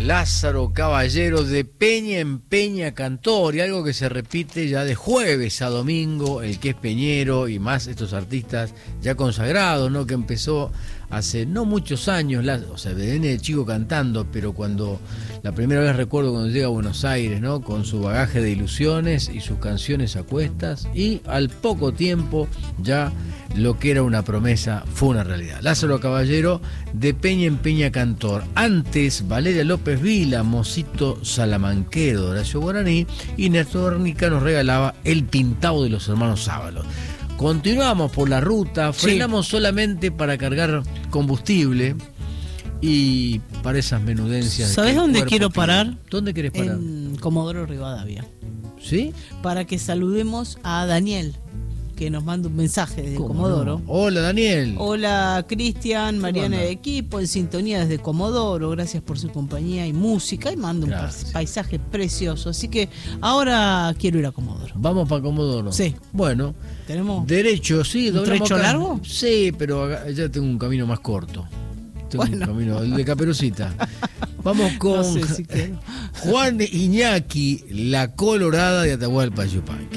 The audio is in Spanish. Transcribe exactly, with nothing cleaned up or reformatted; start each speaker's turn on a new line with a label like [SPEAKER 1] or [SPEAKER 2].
[SPEAKER 1] Lázaro Caballero, de peña en peña cantor, y algo que se repite ya de jueves a domingo, el que es peñero y más estos artistas ya consagrados, ¿no? Que empezó hace no muchos años, o sea, viene de chico cantando, pero cuando la primera vez recuerdo cuando llega a Buenos Aires, ¿no? Con su bagaje de ilusiones y sus canciones a cuestas, y al poco tiempo ya lo que era una promesa fue una realidad. Lázaro Caballero, de peña en peña cantor. Antes, Valeria López Vila, Mocito Salamanquero de Horacio Guaraní, y Néstor Dornica nos regalaba El Pintado de los Hermanos Ábalos. Continuamos por la ruta, frenamos sí. solamente para cargar combustible y para esas menudencias.
[SPEAKER 2] ¿Sabés dónde quiero pide. parar?
[SPEAKER 1] ¿Dónde querés parar?
[SPEAKER 2] En Comodoro Rivadavia.
[SPEAKER 1] ¿Sí?
[SPEAKER 2] Para que saludemos a Daniel, que nos manda un mensaje desde Comodoro.
[SPEAKER 1] No? Hola, Daniel.
[SPEAKER 2] Hola, Cristian, Mariana de equipo, en sintonía desde Comodoro. Gracias por su compañía y música. Y manda un Gracias. paisaje precioso. Así que ahora quiero ir a Comodoro.
[SPEAKER 1] Vamos para Comodoro.
[SPEAKER 2] Sí.
[SPEAKER 1] Bueno.
[SPEAKER 2] ¿Tenemos
[SPEAKER 1] derecho, sí.
[SPEAKER 2] un trecho acá. largo?
[SPEAKER 1] Sí, pero ya tengo un camino más corto. Tengo bueno. un camino, el de Caperucita. Vamos con no sé si Juan Iñaki, La Colorada de Atahualpa Yupanqui.